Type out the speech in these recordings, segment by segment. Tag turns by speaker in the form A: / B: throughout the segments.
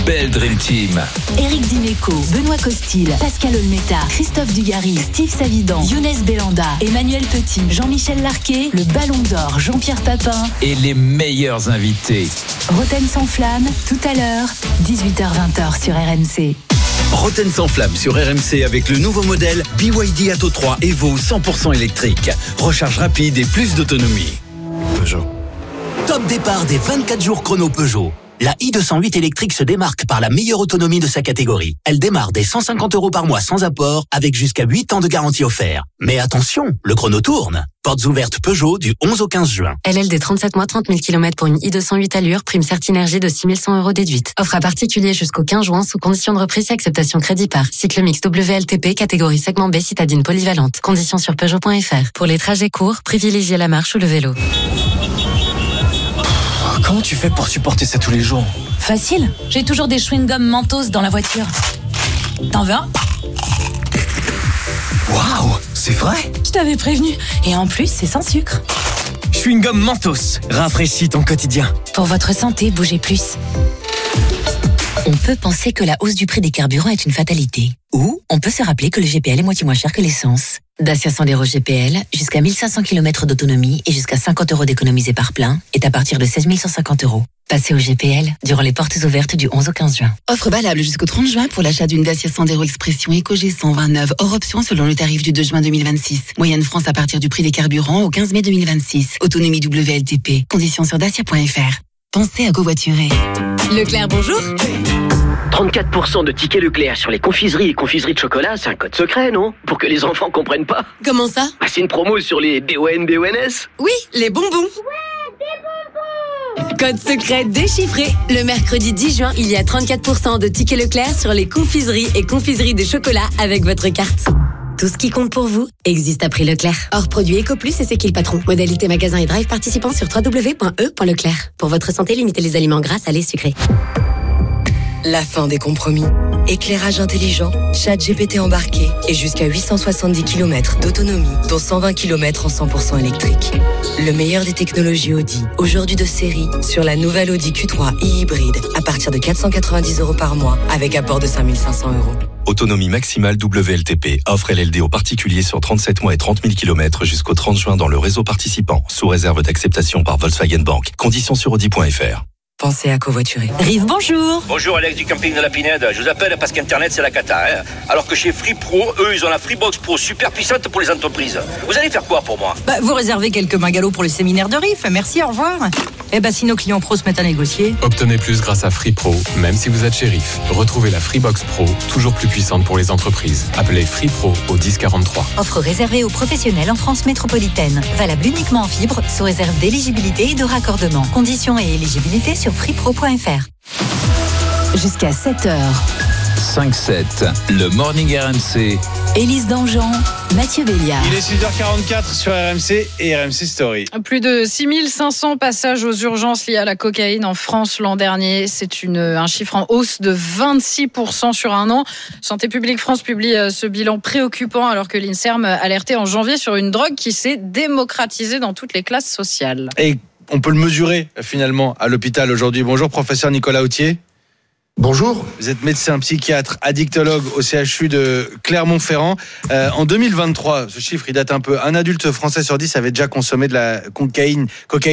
A: Belle Dream Team.
B: Éric Dimeco, Benoît Costil, Pascal Olmeta, Christophe Dugarry, Steve Savidan, Younes Belanda, Emmanuel Petit, Jean-Michel Larquet, le Ballon d'Or, Jean-Pierre Papin
A: Et les meilleurs invités.
B: Roten sans flamme, tout à l'heure, 18h-20h sur RMC.
C: Roten sans flamme sur RMC avec le nouveau modèle BYD Atto 3 Evo 100% électrique. Recharge rapide et plus d'autonomie. Peugeot. Top départ des 24 jours chrono Peugeot. La i208 électrique se démarque par la meilleure autonomie de sa catégorie. Elle démarre dès 150 € par mois sans apport, avec jusqu'à 8 ans de garantie offerte. Mais attention, le chrono tourne. Portes ouvertes Peugeot du 11 au 15 juin.
D: LLD 37 mois, 30 000 km pour une i208 allure, prime Certinergie de 6 100 € déduite. Offre à particulier jusqu'au 15 juin sous condition de reprise et acceptation crédit par. Cycle mix WLTP, catégorie segment B, citadine polyvalente. Conditions sur Peugeot.fr. Pour les trajets courts, privilégiez la marche ou le vélo.
E: Comment tu fais pour supporter ça tous les jours ?
F: Facile, j'ai toujours des chewing-gums Mentos dans la voiture. T'en veux un ?
E: Waouh, c'est vrai ?
F: Je t'avais prévenu. Et en plus, c'est sans sucre.
E: Chewing-gum Mentos, rafraîchis ton quotidien.
F: Pour votre santé, bougez plus.
G: On peut penser que la hausse du prix des carburants est une fatalité. Ou on peut se rappeler que le GPL est moitié moins cher que l'essence. Dacia Sandero GPL, jusqu'à 1500 km d'autonomie et jusqu'à 50 € d'économisés par plein, est à partir de 16 150 €. Passez au GPL durant les portes ouvertes du 11 au 15 juin.
H: Offre valable jusqu'au 30 juin pour l'achat d'une Dacia Sandero Expression Eco G129 hors option selon le tarif du 2 juin 2026. Moyenne France à partir du prix des carburants au 15 mai 2026. Autonomie WLTP. Conditions sur dacia.fr. Pensez à covoiturer.
I: Leclerc, bonjour.
J: 34% de tickets Leclerc sur les confiseries et confiseries de chocolat, c'est un code secret, non ? Pour que les enfants comprennent pas.
I: Comment ça ?
J: C'est une promo sur les BONS.
I: Oui, les bonbons. Code secret déchiffré. Le mercredi 10 juin, il y a 34% de tickets Leclerc sur les confiseries et confiseries de chocolat avec votre carte. Tout ce qui compte pour vous existe à prix Leclerc. Hors produit EcoPlus et c'est qui le patron. Modalité magasin et drive participant sur www.e.leclerc. Pour votre santé, limitez les aliments gras, salés, sucrés.
K: La fin des compromis. Éclairage intelligent, chat GPT embarqué et jusqu'à 870 km d'autonomie, dont 120 km en 100% électrique. Le meilleur des technologies Audi, aujourd'hui de série, sur la nouvelle Audi Q3 e-hybride, à partir de 490 € par mois, avec apport de 5 500 €.
L: Autonomie maximale WLTP. Offre LLD aux particuliers sur 37 mois et 30 000 km jusqu'au 30 juin dans le réseau participant, sous réserve d'acceptation par Volkswagen Bank. Conditions sur Audi.fr.
K: Pensez à covoiturer.
F: Rive, bonjour.
M: Bonjour Alex du camping de la Pinède. Je vous appelle parce qu'Internet c'est la cata. Alors que chez Free Pro, eux ils ont la Freebox Pro super puissante pour les entreprises. Vous allez faire quoi pour moi ?
F: Vous réservez quelques bungalows pour le séminaire de Rive. Merci, au revoir. Si nos clients pros se mettent à négocier.
N: Obtenez plus grâce à Free Pro, même si vous êtes chez Rive. Retrouvez la Freebox Pro, toujours plus puissante pour les entreprises. Appelez Free Pro au 1043.
B: Offre réservée aux professionnels en France métropolitaine. Valable uniquement en fibre, sous réserve d'éligibilité et de raccordement. Conditions et éligibilité sur freepro.fr. Jusqu'à 7h.
A: 5-7, le Morning RMC.
B: Élise Dangean, Mathieu Béliard.
O: Il est 6h44 sur RMC et RMC Story.
P: Plus de 6500 passages aux urgences liés à la cocaïne en France l'an dernier. C'est un chiffre en hausse de 26% sur un an. Santé publique France publie ce bilan préoccupant alors que l'INSERM alertait en janvier sur une drogue qui s'est démocratisée dans toutes les classes sociales.
O: Et on peut le mesurer finalement à l'hôpital aujourd'hui. Bonjour professeur Nicolas Autier.
Q: Bonjour.
O: Vous êtes médecin psychiatre, addictologue au CHU de Clermont-Ferrand. En 2023, ce chiffre il date un peu. Un adulte français sur 10 avait déjà consommé de la cocaïne.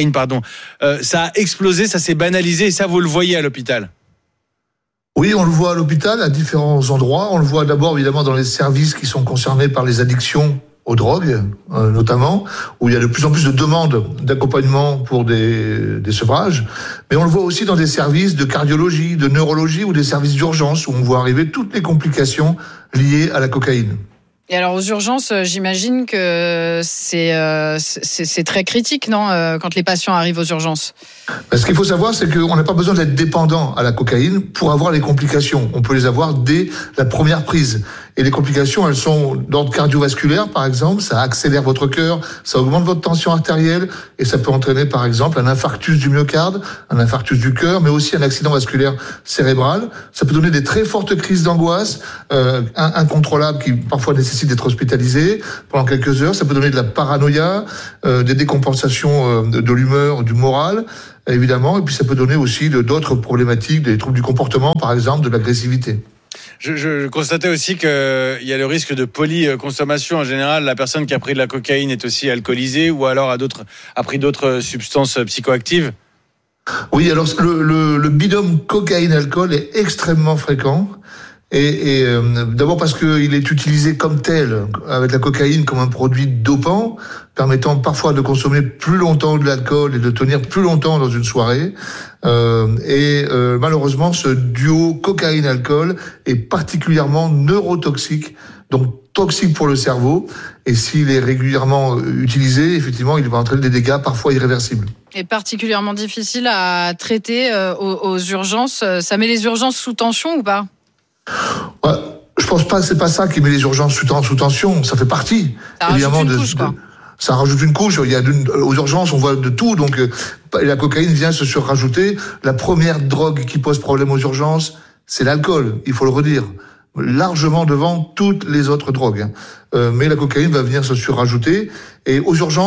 O: Ça a explosé, ça s'est banalisé et ça vous le voyez à l'hôpital.
Q: Oui, on le voit à l'hôpital à différents endroits. On le voit d'abord évidemment dans les services qui sont concernés par les addictions aux drogues, notamment, où il y a de plus en plus de demandes d'accompagnement pour des sevrages. Mais on le voit aussi dans des services de cardiologie, de neurologie ou des services d'urgence où on voit arriver toutes les complications liées à la cocaïne.
P: Et alors aux urgences, j'imagine que c'est très critique, non, quand les patients arrivent aux urgences.
Q: Ce qu'il faut savoir, c'est qu'on n'a pas besoin d'être dépendant à la cocaïne pour avoir les complications. On peut les avoir dès la première prise. Et les complications, elles sont d'ordre cardiovasculaire, par exemple. Ça accélère votre cœur, ça augmente votre tension artérielle et ça peut entraîner, par exemple, un infarctus du myocarde, un infarctus du cœur, mais aussi un accident vasculaire cérébral. Ça peut donner des très fortes crises d'angoisse, incontrôlables, qui parfois nécessitent d'être hospitalisées pendant quelques heures. Ça peut donner de la paranoïa, des décompensations de l'humeur, du moral. évidemment, et puis ça peut donner aussi d'autres problématiques, des troubles du comportement, par exemple, de l'agressivité.
O: Je constatais aussi qu'il y a le risque de polyconsommation. En général, la personne qui a pris de la cocaïne est aussi alcoolisée ou alors a pris d'autres substances psychoactives.
Q: Oui, alors le binôme cocaïne-alcool est extrêmement fréquent. Et d'abord parce qu'il est utilisé comme tel, avec la cocaïne comme un produit dopant, permettant parfois de consommer plus longtemps de l'alcool et de tenir plus longtemps dans une soirée. Malheureusement, ce duo cocaïne-alcool est particulièrement neurotoxique, donc toxique pour le cerveau. Et s'il est régulièrement utilisé, effectivement, il va entraîner des dégâts parfois irréversibles.
P: Et particulièrement difficile à traiter aux urgences. Ça met les urgences sous tension ou pas ?
Q: Ouais, je pense pas que c'est pas ça qui met les urgences sous tension. Ça fait partie, évidemment, ça rajoute une couche. Aux urgences, on voit de tout, donc la cocaïne vient se surrajouter. La première drogue qui pose problème aux urgences, c'est l'alcool. Il faut le redire, largement devant toutes les autres drogues. Mais la cocaïne va venir se surrajouter, et aux urgences.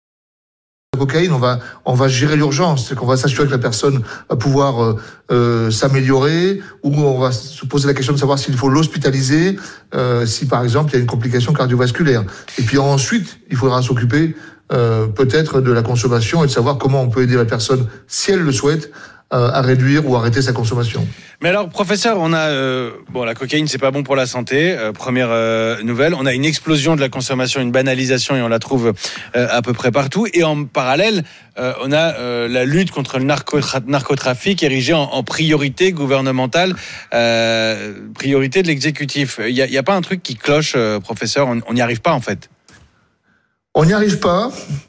Q: La cocaïne, on va gérer l'urgence, c'est qu'on va s'assurer que la personne va pouvoir s'améliorer, ou on va se poser la question de savoir s'il faut l'hospitaliser si par exemple il y a une complication cardiovasculaire. Et puis ensuite, il faudra s'occuper peut-être de la consommation et de savoir comment on peut aider la personne, si elle le souhaite, à réduire ou arrêter sa consommation.
O: Mais alors, professeur, on a la cocaïne, c'est pas bon pour la santé. Première nouvelle, on a une explosion de la consommation, une banalisation, et on la trouve à peu près partout. Et en parallèle, on a la lutte contre le narcotrafic érigée en priorité gouvernementale, priorité de l'exécutif. Il y a pas un truc qui cloche, professeur? On n'y arrive pas en fait.
Q: On n'y arrive pas.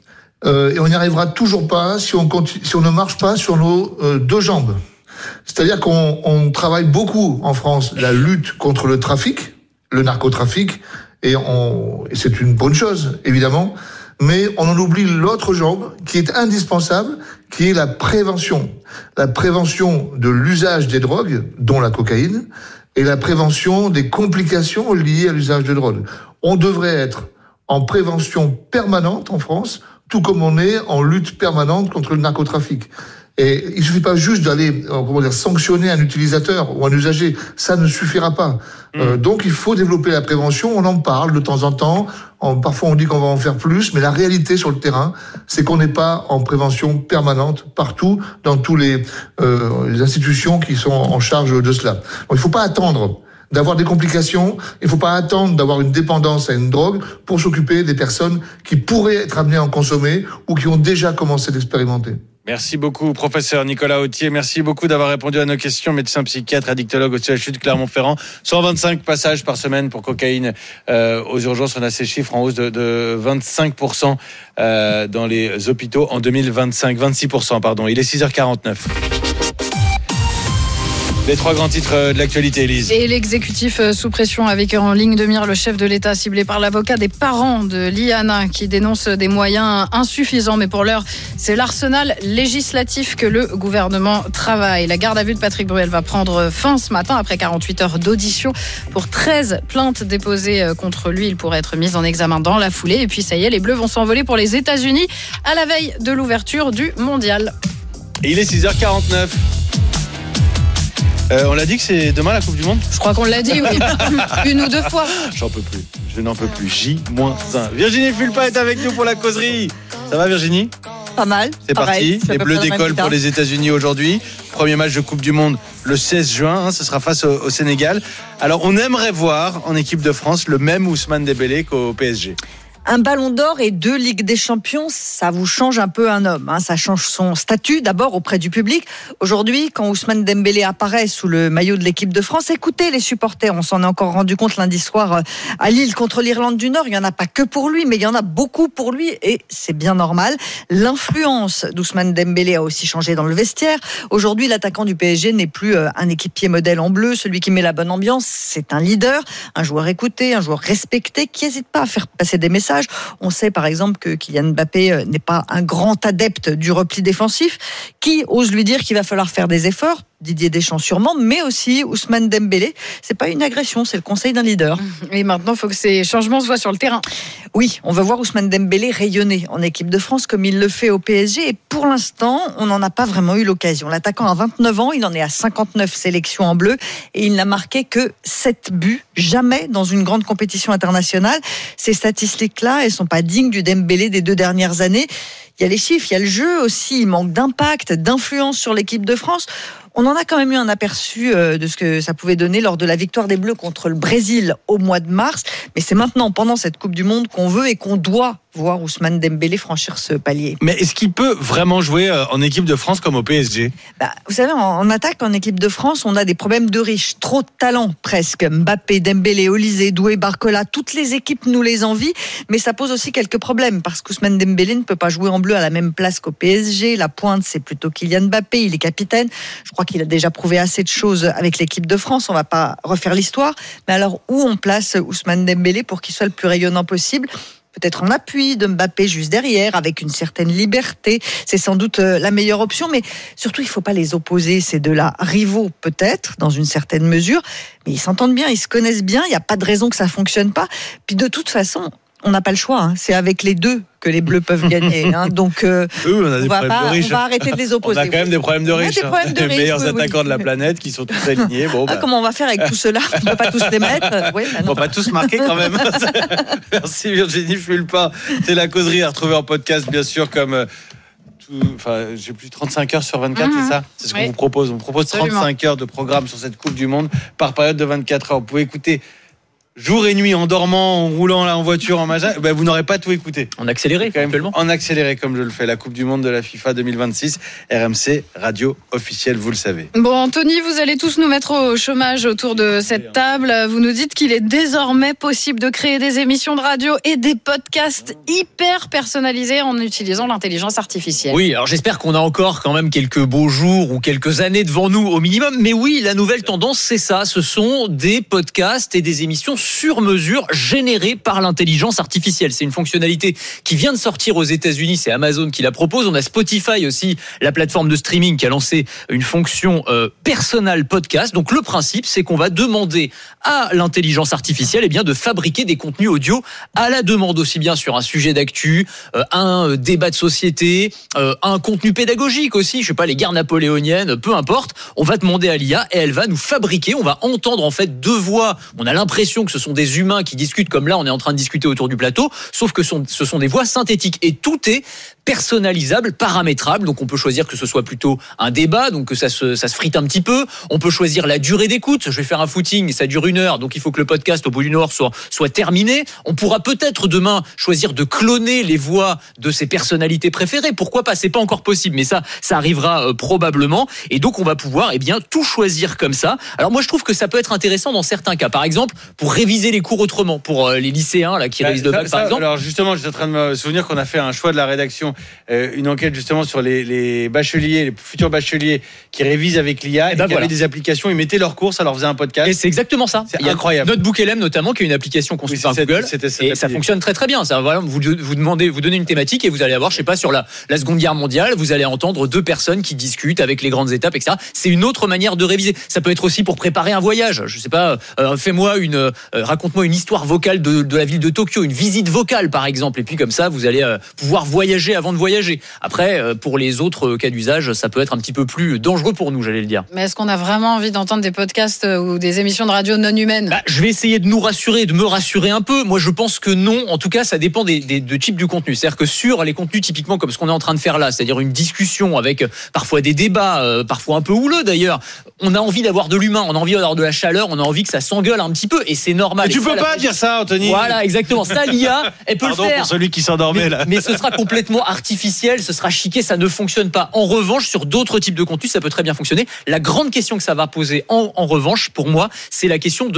Q: Et on n'y arrivera toujours pas si on ne marche pas sur nos deux jambes. C'est-à-dire qu'on travaille beaucoup en France la lutte contre le trafic, le narcotrafic, et c'est une bonne chose, évidemment, mais on en oublie l'autre jambe qui est indispensable, qui est la prévention. La prévention de l'usage des drogues, dont la cocaïne, et la prévention des complications liées à l'usage de drogues. On devrait être en prévention permanente en France, tout comme on est en lutte permanente contre le narcotrafic. Et il suffit pas juste d'aller, sanctionner un utilisateur ou un usager. Ça ne suffira pas. Donc il faut développer la prévention. On en parle de temps en temps. Parfois on dit qu'on va en faire plus, mais la réalité sur le terrain, c'est qu'on n'est pas en prévention permanente partout, dans tous les institutions qui sont en charge de cela. Donc il faut pas attendre d'avoir des complications, il ne faut pas attendre d'avoir une dépendance à une drogue pour s'occuper des personnes qui pourraient être amenées à en consommer ou qui ont déjà commencé d'expérimenter.
O: Merci beaucoup, professeur Nicolas Authier. Merci beaucoup d'avoir répondu à nos questions. Médecin psychiatre, addictologue au CHU de Clermont-Ferrand. 125 passages par semaine pour cocaïne aux urgences. On a ces chiffres en hausse de 25% dans les hôpitaux en 2025. 26%, pardon. Il est 6h49. Les trois grands titres de l'actualité, Élise.
P: Et l'exécutif sous pression avec en ligne de mire le chef de l'État ciblé par l'avocat des parents de Liana qui dénonce des moyens insuffisants. Mais pour l'heure, c'est l'arsenal législatif que le gouvernement travaille. La garde à vue de Patrick Bruel va prendre fin ce matin après 48 heures d'audition pour 13 plaintes déposées contre lui. Il pourrait être mis en examen dans la foulée. Et puis ça y est, les Bleus vont s'envoler pour les États-Unis à la veille de l'ouverture du mondial.
O: Et il est 6h49. On l'a dit que c'est demain la Coupe du Monde ?
P: Je crois qu'on l'a dit, oui. Une ou deux fois.
O: J'en peux plus. Je n'en peux plus. J-1. Virginie Fulpa est avec nous pour la causerie. Ça va, Virginie ?
F: Pas mal.
O: C'est pareil, parti. Les Bleus décollent pour les États-Unis aujourd'hui. Premier match de Coupe du Monde le 16 juin. Ce sera face au Sénégal. Alors, on aimerait voir en équipe de France le même Ousmane Dembélé qu'au PSG.
F: Un ballon d'or et 2 Ligues des Champions, ça vous change un peu un homme. Ça change son statut d'abord auprès du public. Aujourd'hui, quand Ousmane Dembélé apparaît sous le maillot de l'équipe de France, écoutez les supporters, on s'en est encore rendu compte lundi soir à Lille contre l'Irlande du Nord. Il n'y en a pas que pour lui, mais il y en a beaucoup pour lui et c'est bien normal. L'influence d'Ousmane Dembélé a aussi changé dans le vestiaire. Aujourd'hui, l'attaquant du PSG n'est plus un équipier modèle en bleu, celui qui met la bonne ambiance. C'est un leader, un joueur écouté, un joueur respecté qui n'hésite pas à faire passer des messages. On sait par exemple que Kylian Mbappé n'est pas un grand adepte du repli défensif. Qui ose lui dire qu'il va falloir faire des efforts ? Didier Deschamps sûrement, mais aussi Ousmane Dembélé. C'est pas une agression, c'est le conseil d'un leader.
P: Et maintenant, il faut que ces changements se voient sur le terrain.
F: Oui, on va voir Ousmane Dembélé rayonner en équipe de France comme il le fait au PSG. Et pour l'instant, on n'en a pas vraiment eu l'occasion. L'attaquant a 29 ans, il en est à 59 sélections en bleu et il n'a marqué que 7 buts, jamais dans une grande compétition internationale. Ces statistiques-là, elles sont pas dignes du Dembélé des 2 dernières années. Il y a les chiffres, il y a le jeu aussi, il manque d'impact, d'influence sur l'équipe de France. On en a quand même eu un aperçu de ce que ça pouvait donner lors de la victoire des Bleus contre le Brésil au mois de mars. Mais c'est maintenant, pendant cette Coupe du Monde, qu'on veut et qu'on doit voir Ousmane Dembélé franchir ce palier.
O: Mais est-ce qu'il peut vraiment jouer en équipe de France comme au PSG ?
F: Vous savez, en attaque, en équipe de France, on a des problèmes de riches. Trop de talent, presque. Mbappé, Dembélé, Olysée, Doué, Barcola, toutes les équipes nous les envient. Mais ça pose aussi quelques problèmes parce qu'Ousmane Dembélé ne peut pas jouer en bleu à la même place qu'au PSG. La pointe, c'est plutôt Kylian Mbappé. Il est capitaine. Je crois qu'il a déjà prouvé assez de choses avec l'équipe de France. On va pas refaire l'histoire. Mais alors, où on place Ousmane Dembélé pour qu'il soit le plus rayonnant possible ? Peut-être en appui de Mbappé juste derrière, avec une certaine liberté. C'est sans doute la meilleure option, mais surtout, il ne faut pas les opposer. Ces deux-là, rivaux peut-être, dans une certaine mesure, mais ils s'entendent bien, ils se connaissent bien, il n'y a pas de raison que ça ne fonctionne pas. Puis de toute façon, on n'a pas le choix. C'est avec les deux que les Bleus peuvent gagner. Donc, on va arrêter de les opposer.
O: On a quand même des problèmes de riches. Les meilleurs attaquants de la planète qui sont tous alignés.
F: Comment on va faire avec tout cela ? On ne peut pas tous les mettre.
O: On ne va pas tous marquer quand même. Merci Virginie Fulpin. C'est la causerie à retrouver en podcast, bien sûr, comme... j'ai plus 35 heures sur 24, c'est ça ? C'est ce qu'on vous propose. On propose 35 heures de programme sur cette Coupe du Monde par période de 24 heures. Vous pouvez écouter jour et nuit, en dormant, en roulant là en voiture, en machin, vous n'aurez pas tout écouté.
R: En accéléré, actuellement.
O: En accéléré, comme je le fais. La Coupe du Monde de la FIFA 2026, RMC, radio officielle, vous le savez.
P: Bon, Anthony, vous allez tous nous mettre au chômage autour de cette table. Vous nous dites qu'il est désormais possible de créer des émissions de radio et des podcasts hyper personnalisés en utilisant l'intelligence artificielle.
R: Oui, alors j'espère qu'on a encore quand même quelques beaux jours ou quelques années devant nous au minimum. Mais oui, la nouvelle tendance, c'est ça. Ce sont des podcasts et des émissions sur mesure générées par l'intelligence artificielle. C'est une fonctionnalité qui vient de sortir aux États-Unis, c'est Amazon qui la propose. On a Spotify aussi, la plateforme de streaming qui a lancé une fonction personal podcast. Donc le principe, c'est qu'on va demander à l'intelligence artificielle de fabriquer des contenus audio à la demande, aussi bien sur un sujet d'actu, un débat de société, un contenu pédagogique aussi, je sais pas, les guerres napoléoniennes, peu importe. On va demander à l'IA et elle va nous fabriquer, on va entendre en fait deux voix. On a l'impression que ce sont des humains qui discutent comme là, on est en train de discuter autour du plateau, sauf que ce sont des voix synthétiques et tout est personnalisable, paramétrable. Donc on peut choisir que ce soit plutôt un débat, donc que ça se frite un petit peu. On peut choisir la durée d'écoute. Je vais faire un footing, ça dure 1 heure, donc il faut que le podcast au bout d'1 heure soit terminé. On pourra peut-être demain choisir de cloner les voix de ses personnalités préférées. Pourquoi pas ? C'est pas encore possible, mais ça arrivera probablement. Et donc on va pouvoir tout choisir comme ça. Alors moi je trouve que ça peut être intéressant dans certains cas. Par exemple, pour réviser les cours autrement, pour les lycéens là qui révisent le bac par exemple.
O: Alors justement, je suis en train de me souvenir qu'on a fait un choix de la rédaction, une enquête justement sur les bacheliers, les futurs bacheliers qui révisent avec l'IA et qui avaient des applications, ils mettaient leurs cours, ça leur faisait un podcast.
R: Et c'est exactement ça.
O: C'est incroyable.
R: Notebook LM notamment, qui est une application construite par Google, et ça fonctionne très très bien. Ça, voilà, vous donnez une thématique et vous allez avoir, je sais pas, sur la Seconde Guerre mondiale, vous allez entendre 2 personnes qui discutent avec les grandes étapes, etc. C'est une autre manière de réviser. Ça peut être aussi pour préparer un voyage. Je sais pas, raconte-moi une histoire vocale de la ville de Tokyo, une visite vocale par exemple, et puis comme ça vous allez pouvoir voyager avant de voyager. Après, pour les autres cas d'usage, ça peut être un petit peu plus dangereux pour nous, j'allais le dire.
P: Mais est-ce qu'on a vraiment envie d'entendre des podcasts ou des émissions de radio non humaines ?
R: Je vais essayer de nous rassurer, de me rassurer un peu. Moi, je pense que non. En tout cas, ça dépend de type du contenu. C'est-à-dire que sur les contenus typiquement comme ce qu'on est en train de faire là, c'est-à-dire une discussion avec parfois des débats, parfois un peu houleux d'ailleurs, on a envie d'avoir de l'humain, on a envie d'avoir de la chaleur, on a envie que ça s'engueule un petit peu, et c'est normal.
O: Mais tu peux pas dire ça, Anthony.
R: Voilà, exactement. Ça, l'IA, elle peut le faire.
O: Pour celui qui s'endormait là.
R: Mais ce sera complètement artificiel, ce sera chiqué, ça ne fonctionne pas. En revanche, sur d'autres types de contenus, ça peut très bien fonctionner. La grande question que ça va poser en revanche, pour moi, c'est la question de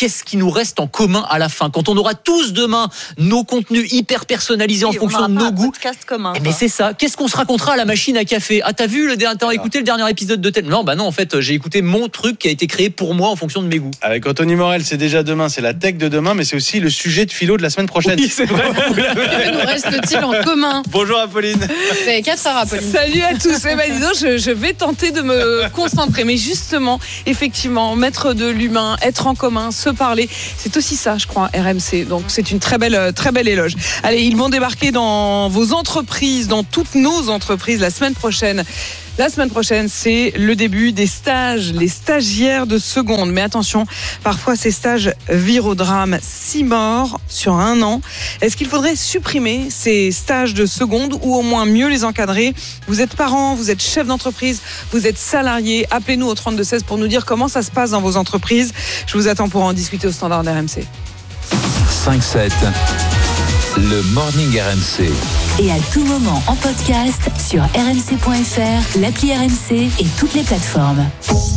R: qu'est-ce qui nous reste en commun à la fin? Quand on aura tous demain nos contenus hyper personnalisés en fonction de nos goûts.
F: Podcast commun.
R: Mais c'est ça. Qu'est-ce qu'on se racontera à la machine à café? Ah, t'as écouté le dernier épisode de tel? Non, en fait, j'ai écouté mon truc qui a été créé pour moi en fonction de mes goûts.
O: Avec Anthony Morel, c'est déjà demain, c'est la tech de demain, mais c'est aussi le sujet de philo de la semaine prochaine.
R: Oui, c'est vrai.
P: Que nous reste-t-il en commun?
O: Bonjour Apolline.
P: Vous avez 4 heures, Apolline.
S: Salut à tous. Dis donc, je vais tenter de me concentrer. Mais justement, effectivement, mettre de l'humain, être en commun, se parler, c'est aussi ça, je crois, RMC. Donc c'est une très belle éloge. Allez, ils vont débarquer dans vos entreprises, dans toutes nos entreprises la semaine prochaine. La semaine prochaine, c'est le début des stages, les stagiaires de seconde. Mais attention, parfois ces stages virent au drame. 6 morts sur 1 an. Est-ce qu'il faudrait supprimer ces stages de seconde ou au moins mieux les encadrer? Vous êtes parents, vous êtes chef d'entreprise, vous êtes salarié. Appelez-nous au 3216 pour nous dire comment ça se passe dans vos entreprises. Je vous attends pour en discuter au standard d'RMC.
A: 5-7, le Morning RMC.
B: Et à tout moment en podcast sur rmc.fr, l'appli RMC et toutes les plateformes.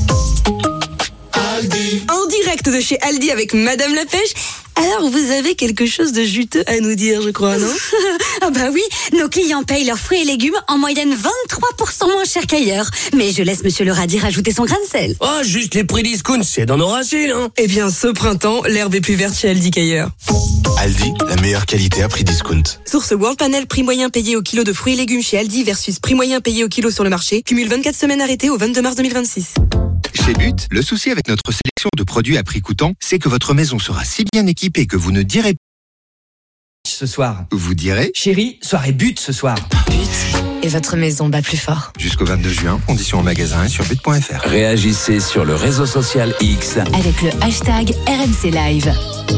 T: En direct de chez Aldi avec Madame la Pêche. Alors, vous avez quelque chose de juteux à nous dire, je crois, non?
U: Ah bah oui, nos clients payent leurs fruits et légumes en moyenne 23% moins cher qu'ailleurs. Mais je laisse Monsieur le radis rajouter son grain de sel.
T: Oh, juste les prix discount, c'est dans nos racines, hein. Eh bien, ce printemps, l'herbe est plus verte chez Aldi qu'ailleurs.
V: Aldi, la meilleure qualité à prix discount.
T: Source World Panel, prix moyen payé au kilo de fruits et légumes chez Aldi versus prix moyen payé au kilo sur le marché. Cumule 24 semaines arrêtées au 22 mars 2026.
W: Chez But, le souci avec notre sélection de produits à prix coûtant, c'est que votre maison sera si bien équipée que vous ne direz pas
E: Ce soir.
W: Vous direz
E: Chérie, soirée but ce soir.
U: But et votre maison bat plus fort.
W: Jusqu'au 22 juin, conditions en magasin et sur but.fr.
A: Réagissez sur le réseau social X
B: avec le hashtag RMC Live.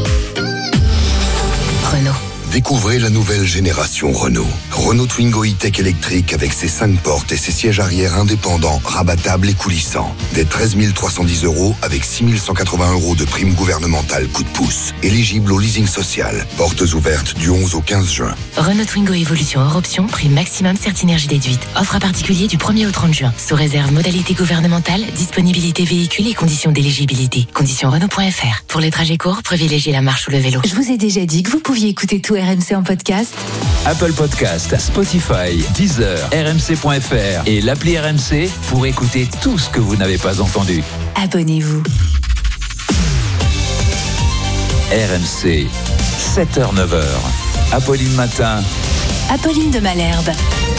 U: Renault.
V: Découvrez la nouvelle génération Renault. Renault Twingo E-Tech électrique avec ses 5 portes et ses sièges arrière indépendants, rabattables et coulissants. Dès 13 310 € avec 6 180 € de prime gouvernementale coup de pouce. Éligible au leasing social. Portes ouvertes du 11 au 15 juin.
D: Renault Twingo Evolution hors option, prime maximum Certinergie déduite. Offre à particulier du 1er au 30 juin. Sous réserve modalité gouvernementale, disponibilité véhicule et conditions d'éligibilité. Conditions Renault.fr. Pour les trajets courts, privilégiez la marche ou le vélo.
B: Je vous ai déjà dit que vous pouviez écouter tout RMC en podcast.
A: Apple Podcast, Spotify, Deezer, RMC.fr et l'appli RMC pour écouter tout ce que vous n'avez pas entendu.
B: Abonnez-vous.
A: RMC, 7h-9h. Apolline Matin.
B: Apolline de Malherbe.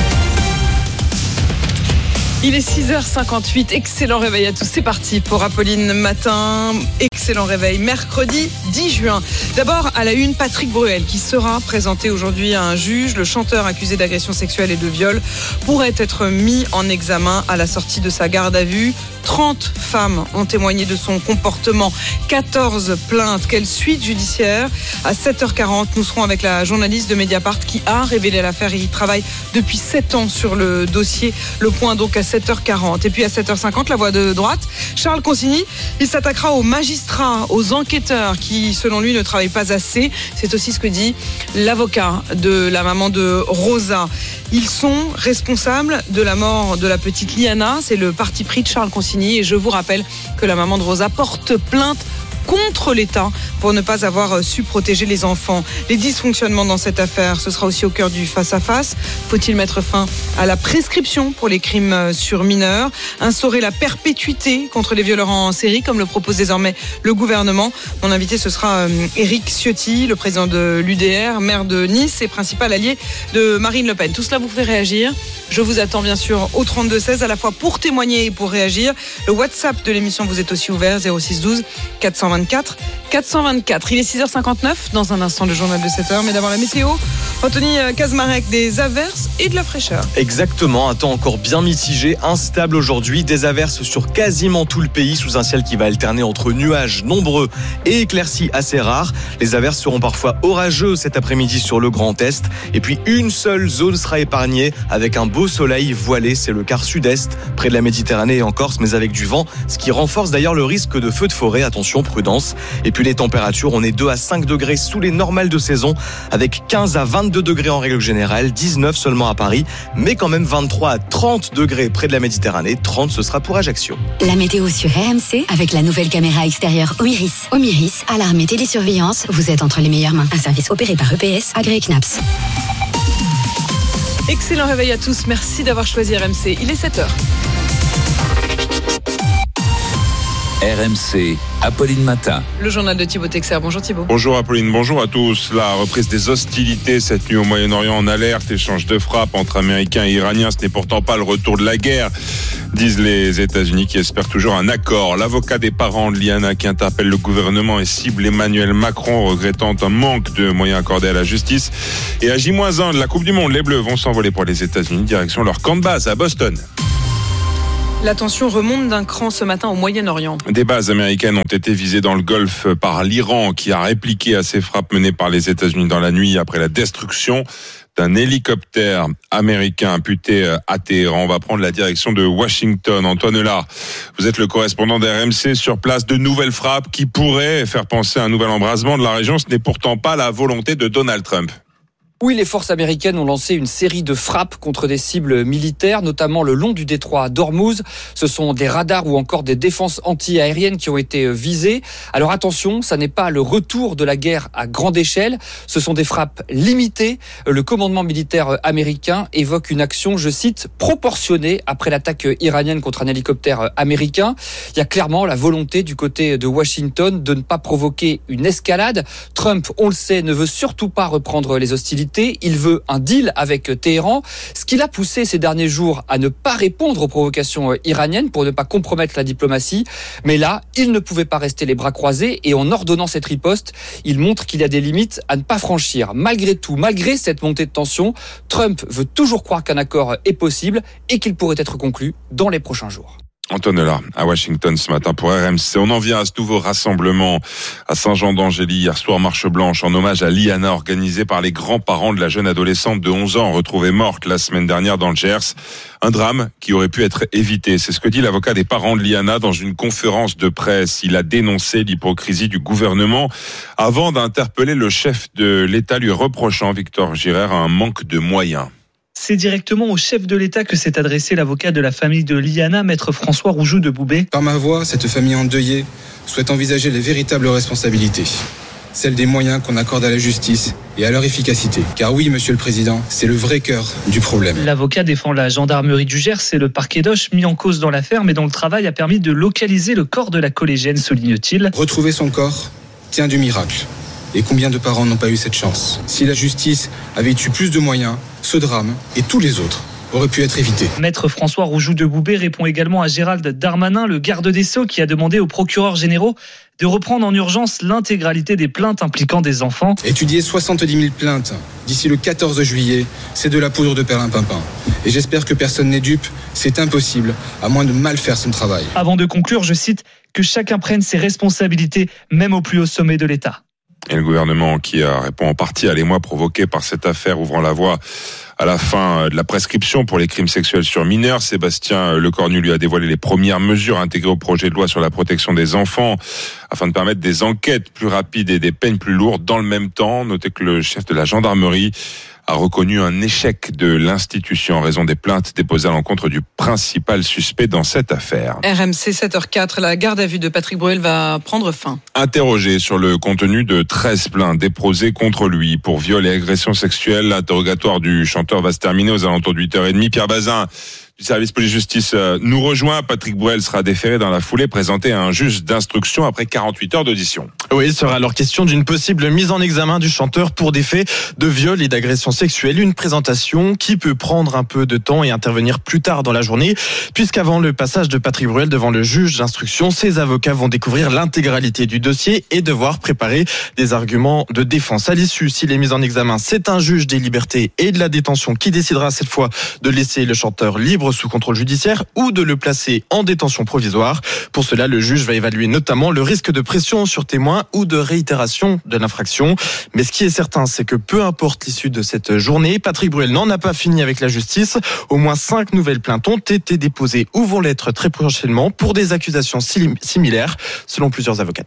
S: Il est 6h58, excellent réveil à tous, c'est parti pour Apolline Matin, excellent réveil, mercredi 10 juin. D'abord, à la une, Patrick Bruel, qui sera présenté aujourd'hui à un juge. Le chanteur accusé d'agression sexuelle et de viol pourrait être mis en examen à la sortie de sa garde à vue. 30 femmes ont témoigné de son comportement, 14 plaintes. Quelle suite judiciaire? À 7h40, nous serons avec la journaliste de Mediapart qui a révélé l'affaire et il travaille depuis 7 ans sur le dossier. Le point donc à 7h40. Et puis à 7h50, la voix de droite, Charles Consigny, il s'attaquera aux magistrats, aux enquêteurs qui, selon lui, ne travaillent pas assez. C'est aussi ce que dit l'avocat de la maman de Rosa. Ils sont responsables de la mort de la petite Liana. C'est le parti pris de Charles Consigny. Et je vous rappelle que la maman de Rosa porte plainte contre l'État pour ne pas avoir su protéger les enfants. Les dysfonctionnements dans cette affaire, ce sera aussi au cœur du face-à-face. Faut-il mettre fin à la prescription pour les crimes sur mineurs, instaurer la perpétuité contre les violeurs en série, comme le propose désormais le gouvernement? Mon invité, ce sera Éric Ciotti, le président de l'UDR, maire de Nice et principal allié de Marine Le Pen. Tout cela vous fait réagir. Je vous attends bien sûr au 32-16, à la fois pour témoigner et pour réagir. Le WhatsApp de l'émission vous est aussi ouvert, 06 12 424 424. Il est 6h59, dans un instant le journal de 7h, mais d'abord la météo. Anthony Kazmarek, des averses et de la fraîcheur.
X: Exactement, un temps encore bien mitigé, instable aujourd'hui, des averses sur quasiment tout le pays sous un ciel qui va alterner entre nuages nombreux et éclaircies assez rares. Les averses seront parfois orageuses cet après-midi sur le Grand Est et puis une seule zone sera épargnée avec un beau soleil voilé, c'est le quart sud-est près de la Méditerranée et en Corse, mais avec du vent, ce qui renforce d'ailleurs le risque de feux de forêt. Attention, prudence. prudence. Et puis les températures, on est 2 à 5 degrés sous les normales de saison, avec 15 à 22 degrés en règle générale, 19 seulement à Paris, mais quand même 23 à 30 degrés près de la Méditerranée, 30 ce sera pour Ajaccio.
U: La météo sur RMC avec la nouvelle caméra extérieure Omiris. Omiris, alarme et télésurveillance, vous êtes entre les meilleures mains. Un service opéré par EPS, agréé CNAPS.
S: Excellent réveil à tous, merci d'avoir choisi RMC. Il est 7h.
A: RMC, Apolline Matin.
S: Le journal de Thibaut Texer. Bonjour Thibaut.
C: Bonjour Apolline, bonjour à tous. La reprise des hostilités cette nuit au Moyen-Orient en alerte. Échange de frappes entre Américains et Iraniens. Ce n'est pourtant pas le retour de la guerre, disent les États-Unis qui espèrent toujours un accord. L'avocat des parents de Liana qui interpelle le gouvernement et cible Emmanuel Macron, regrettant un manque de moyens accordés à la justice. Et à J-1 de la Coupe du Monde, les Bleus vont s'envoler pour les États-Unis, direction leur camp de base à Boston.
S: La tension remonte d'un cran ce matin au Moyen-Orient.
C: Des bases américaines ont été visées dans le Golfe par l'Iran qui a répliqué à ces frappes menées par les États-Unis dans la nuit après la destruction d'un hélicoptère américain imputé à Téhéran. On va prendre la direction de Washington. Antoine Lard, vous êtes le correspondant d'RMC sur place. De nouvelles frappes qui pourraient faire penser à un nouvel embrasement de la région. Ce n'est pourtant pas la volonté de Donald Trump.
G: Oui, les forces américaines ont lancé une série de frappes contre des cibles militaires, notamment le long du détroit d'Ormuz. Ce sont des radars ou encore des défenses anti-aériennes qui ont été visées. Alors attention, ça n'est pas le retour de la guerre à grande échelle. Ce sont des frappes limitées. Le commandement militaire américain évoque une action, je cite, proportionnée après l'attaque iranienne contre un hélicoptère américain. Il y a clairement la volonté du côté de Washington de ne pas provoquer une escalade. Trump, on le sait, ne veut surtout pas reprendre les hostilités. Il veut un deal avec Téhéran, ce qui l'a poussé ces derniers jours à ne pas répondre aux provocations iraniennes pour ne pas compromettre la diplomatie. Mais là, il ne pouvait pas rester les bras croisés et en ordonnant cette riposte, il montre qu'il y a des limites à ne pas franchir. Malgré tout, malgré cette montée de tension, Trump veut toujours croire qu'un accord est possible et qu'il pourrait être conclu dans les prochains jours.
C: Antoine Lard à Washington ce matin pour RMC. On en vient à ce nouveau rassemblement à Saint-Jean-d'Angély. Hier soir, marche blanche en hommage à Liana organisée par les grands-parents de la jeune adolescente de 11 ans retrouvée morte la semaine dernière dans le Gers. Un drame qui aurait pu être évité. C'est ce que dit l'avocat des parents de Liana dans une conférence de presse. Il a dénoncé l'hypocrisie du gouvernement avant d'interpeller le chef de l'État lui reprochant, Victor Girard, un manque de moyens.
H: C'est directement au chef de l'État que s'est adressé l'avocat de la famille de Liana, maître François Roujoux de Boubet.
J: Par ma voix, cette famille endeuillée souhaite envisager les véritables responsabilités. Celle des moyens qu'on accorde à la justice et à leur efficacité. Car oui, Monsieur le Président, c'est le vrai cœur du problème.
H: L'avocat défend la gendarmerie du Gers et le parquet d'Auch mis en cause dans l'affaire, mais dont le travail a permis de localiser le corps de la collégienne, souligne-t-il.
J: Retrouver son corps tient du miracle. Et combien de parents n'ont pas eu cette chance ? Si la justice avait eu plus de moyens, ce drame et tous les autres auraient pu être évités.
H: Maître François Roujoux de Boubet répond également à Gérald Darmanin, le garde des Sceaux, qui a demandé aux procureurs généraux de reprendre en urgence l'intégralité des plaintes impliquant des enfants.
J: Étudier 70 000 plaintes d'ici le 14 juillet, c'est de la poudre de perlimpinpin. Et j'espère que personne n'est dupe, c'est impossible, à moins de mal faire son travail.
H: Avant de conclure, je cite, que chacun prenne ses responsabilités, même au plus haut sommet de l'État.
C: Et le gouvernement qui répond en partie à l'émoi provoqué par cette affaire, ouvrant la voie à la fin de la prescription pour les crimes sexuels sur mineurs. Sébastien Lecornu lui a dévoilé les premières mesures intégrées au projet de loi sur la protection des enfants afin de permettre des enquêtes plus rapides et des peines plus lourdes. Dans le même temps, notez que le chef de la gendarmerie a reconnu un échec de l'institution en raison des plaintes déposées à l'encontre du principal suspect dans cette affaire.
S: RMC 7h04, la garde à vue de Patrick Bruel va prendre fin.
C: Interrogé sur le contenu de 13 plaintes déposées contre lui pour viol et agression sexuelle, l'interrogatoire du chanteur va se terminer aux alentours de 8h30. Pierre Bazin du service police-justice nous rejoint. Patrick Bruel sera déféré dans la foulée, présenté à un juge d'instruction après 48 heures d'audition.
X: Oui, il sera alors question d'une possible mise en examen du chanteur pour des faits de viol et d'agression sexuelle. Une présentation qui peut prendre un peu de temps et intervenir plus tard dans la journée, puisqu'avant le passage de Patrick Bruel devant le juge d'instruction, ses avocats vont découvrir l'intégralité du dossier et devoir préparer des arguments de défense. À l'issue, s'il est mis en examen, c'est un juge des libertés et de la détention qui décidera cette fois de laisser le chanteur libre sous contrôle judiciaire ou de le placer en détention provisoire. Pour cela, le juge va évaluer notamment le risque de pression sur témoins ou de réitération de l'infraction. Mais ce qui est certain, c'est que peu importe l'issue de cette journée, Patrick Bruel n'en a pas fini avec la justice. Au moins 5 nouvelles plaintes ont été déposées ou vont l'être très prochainement pour des accusations similaires, selon plusieurs avocates.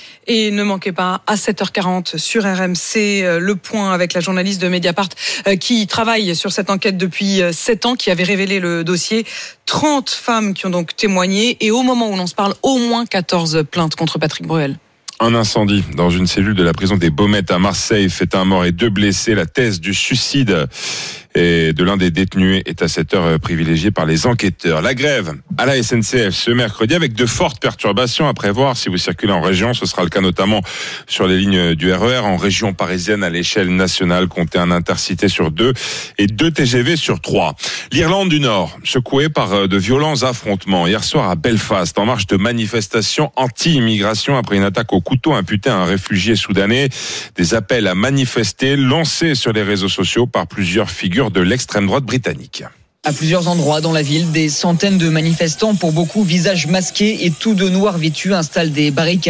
S: Et ne manquez pas, à 7h40 sur RMC, le point avec la journaliste de Mediapart qui travaille sur cette enquête depuis 7 ans, qui avait révélé le dossier. 30 femmes qui ont donc témoigné et au moment où l'on se parle, au moins 14 plaintes contre Patrick Bruel.
C: Un incendie dans une cellule de la prison des Baumettes à Marseille fait un mort et 2 blessés. La thèse du suicide et de l'un des détenus est à cette heure privilégiée par les enquêteurs. La grève à la SNCF ce mercredi avec de fortes perturbations à prévoir si vous circulez en région. Ce sera le cas notamment sur les lignes du RER. En région parisienne, à l'échelle nationale, comptez un intercité sur 2 et 2 TGV sur 3. L'Irlande du Nord, secouée par de violents affrontements. Hier soir à Belfast, en marge de manifestations anti-immigration après une attaque au couteau imputée à un réfugié soudanais. Des appels à manifester lancés sur les réseaux sociaux par plusieurs figures de l'extrême droite britannique.
I: À plusieurs endroits dans la ville, des centaines de manifestants, pour beaucoup visages masqués et tout de noir vêtus, installent des barricades.